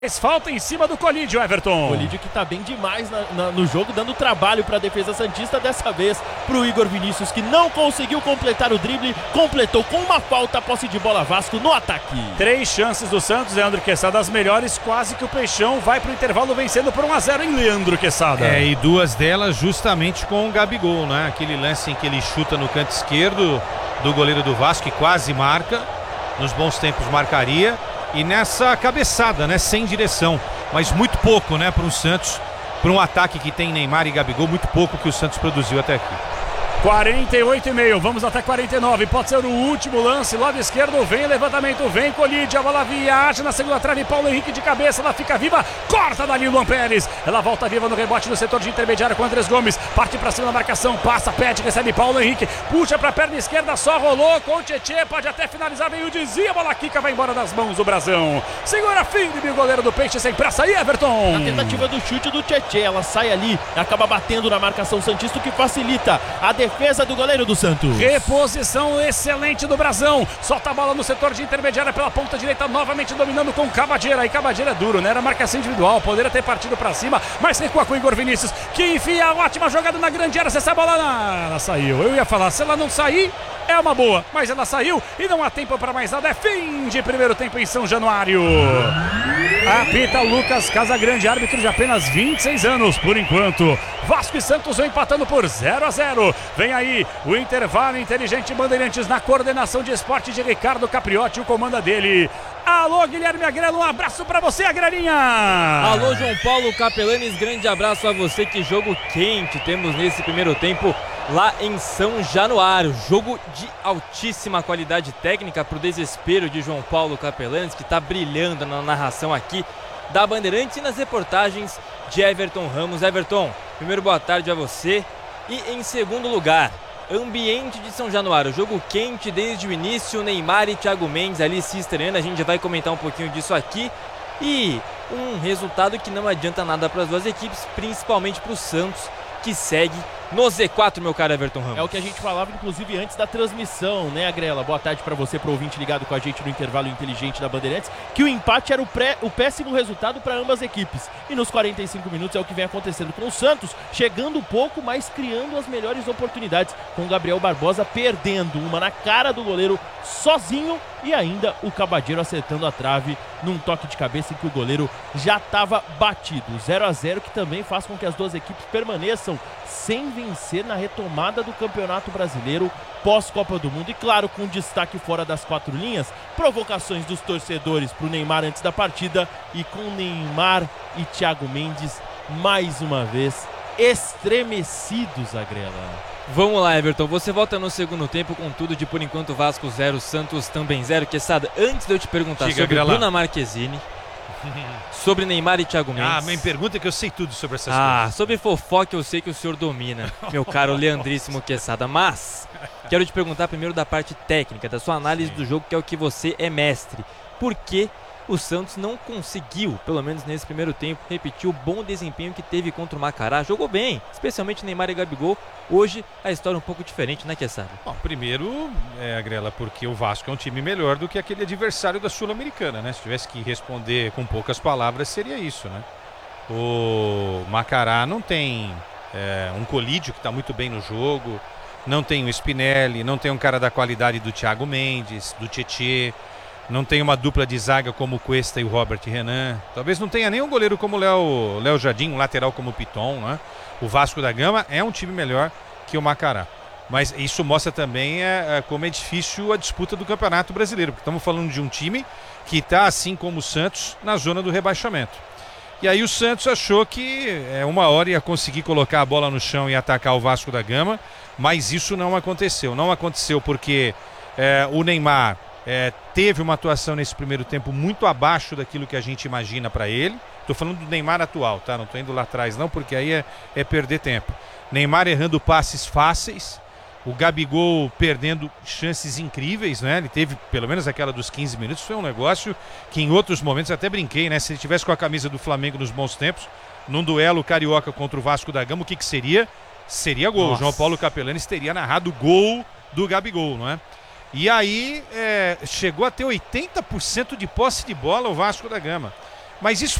Falta em cima do Colídio, Everton. Colídio que tá bem demais no jogo, dando trabalho para a defesa santista, dessa vez pro Igor Vinícius, que não conseguiu completar o drible, completou com uma falta a posse de bola Vasco no ataque. 3 chances do Santos, Leandro Quesada das melhores, quase que o Peixão vai pro intervalo vencendo por 1-0 em Leandro Quesada. E 2 delas justamente com o Gabigol, né? Aquele lance em que ele chuta no canto esquerdo do goleiro do Vasco, que quase marca, nos bons tempos marcaria. E nessa cabeçada, né, sem direção, mas muito pouco, né, para o Santos, para um ataque que tem Neymar e Gabigol, muito pouco que o Santos produziu até aqui. 48,5, vamos até 49, pode ser o último lance, lado esquerdo, vem levantamento, vem Colídio, a bola viaja na segunda trave, Paulo Henrique de cabeça, ela fica viva, corta dali Luan Pérez, ela volta viva no rebote no setor de intermediário com Andrés Gomes, parte pra cima da marcação, passa, pede, recebe Paulo Henrique, puxa pra perna esquerda, só rolou com o Tietê, pode até finalizar, veio o desvio, a bola quica, vai embora das mãos do Brasão, segura firme o goleiro do Peixe, sem pressa aí, Everton. A tentativa do chute do Tietê, ela sai ali, acaba batendo na marcação santista, o que facilita a defesa do goleiro do Santos. Reposição excelente do Brasão, solta a bola no setor de intermediária pela ponta direita, novamente dominando com Cabadeira, e Cabadeira é duro, né? Era marcação individual, poderia ter partido pra cima, mas recua com o Igor Vinícius, que enfia a ótima jogada na grande área, se essa bola ela saiu, eu ia falar, se ela não sair, é uma boa, mas ela saiu e não há tempo para mais nada, é fim de primeiro tempo em São Januário. Apita Lucas Casagrande, árbitro de apenas 26 anos por enquanto. Vasco e Santos vão empatando por 0-0. Vem aí o intervalo inteligente Bandeirantes na coordenação de esporte de Ricardo Capriotti, o comando dele. Alô, Guilherme Agrelo, um abraço pra você, Agrelinha. Alô, João Paulo Capelanes, grande abraço a você. Que jogo quente temos nesse primeiro tempo lá em São Januário. Jogo de altíssima qualidade técnica, pro desespero de João Paulo Capelanes, que tá brilhando na narração aqui da Bandeirantes e nas reportagens de Everton Ramos. Everton, primeiro boa tarde a você. E em segundo lugar, ambiente de São Januário, jogo quente desde o início, Neymar e Thiago Mendes ali se estreando, a gente já vai comentar um pouquinho disso aqui. E um resultado que não adianta nada para as duas equipes, principalmente para o Santos, que segue no Z4, meu caro Everton Ramos. É o que a gente falava, inclusive, antes da transmissão, né, Agrela? Boa tarde para você, pro ouvinte ligado com a gente no intervalo inteligente da Bandeirantes, que o empate era o péssimo resultado para ambas equipes. E nos 45 minutos é o que vem acontecendo com o Santos, chegando pouco, mas criando as melhores oportunidades, com o Gabriel Barbosa perdendo uma na cara do goleiro sozinho e ainda o Cabadeiro acertando a trave num toque de cabeça em que o goleiro já estava batido. 0-0, que também faz com que as duas equipes permaneçam sem vencer na retomada do Campeonato Brasileiro pós-Copa do Mundo. E claro, com destaque fora das 4 linhas, provocações dos torcedores para o Neymar antes da partida, e com Neymar e Thiago Mendes mais uma vez estremecidos, Agrela. Vamos lá, Everton, você volta no segundo tempo com tudo de por enquanto Vasco 0, Santos também 0. Quesada, antes de eu te perguntar sobre Bruna Marquezine, sobre Neymar e Thiago Mendes. Me pergunta que eu sei tudo sobre essas coisas. Sobre fofoca eu sei que o senhor domina, meu caro Leandríssimo Quesada. Mas quero te perguntar primeiro da parte técnica, da sua análise do jogo, que é o que você é mestre. Por que o Santos não conseguiu, pelo menos nesse primeiro tempo, repetir o bom desempenho que teve contra o Macará? Jogou bem, especialmente Neymar e Gabigol. Hoje a história é um pouco diferente, né, Quesada? Bom, primeiro, Agrela, porque o Vasco é um time melhor do que aquele adversário da Sul-Americana, né? Se tivesse que responder com poucas palavras, seria isso, né? O Macará não tem um Colídio que está muito bem no jogo, não tem o Spinelli, não tem um cara da qualidade do Thiago Mendes, do Tietê, não tem uma dupla de zaga como o Cuesta e o Robert Renan. Talvez não tenha nem um goleiro como o Léo Jardim, um lateral como o Piton, né? O Vasco da Gama é um time melhor que o Macará. Mas isso mostra também como é difícil a disputa do Campeonato Brasileiro, porque estamos falando de um time que está, assim como o Santos, na zona do rebaixamento. E aí o Santos achou que uma hora ia conseguir colocar a bola no chão e atacar o Vasco da Gama, mas isso não aconteceu. Não aconteceu porque o Neymar teve uma atuação nesse primeiro tempo muito abaixo daquilo que a gente imagina para ele. Estou falando do Neymar atual, tá? Não estou indo lá atrás não, porque aí é perder tempo. Neymar errando passes fáceis, o Gabigol perdendo chances incríveis, né? Ele teve pelo menos aquela dos 15 minutos, foi um negócio que em outros momentos até brinquei, né? Se ele tivesse com a camisa do Flamengo nos bons tempos, num duelo carioca contra o Vasco da Gama, o que seria? Seria gol. Nossa. João Paulo Capelanes teria narrado o gol do Gabigol, não é? E aí chegou a ter 80% de posse de bola o Vasco da Gama. Mas isso